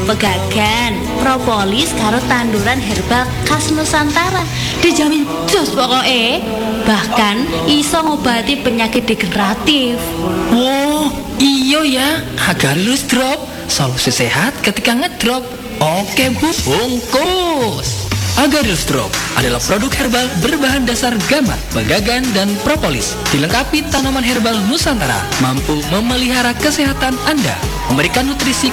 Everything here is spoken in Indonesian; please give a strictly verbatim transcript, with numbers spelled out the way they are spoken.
pegagan, propolis karo tanduran herbal khas Nusantara. Dijamin jos pokoknya. Bahkan iso ngobati penyakit degeneratif. Wow, iyo ya, Agarylus Drop, solusi sehat ketika ngedrop. Oke bu, bungkus. Agarylus Drop adalah produk herbal berbahan dasar gamat, pegagan, dan propolis. Dilengkapi tanaman herbal Nusantara, mampu memelihara kesehatan Anda, memberikan nutrisi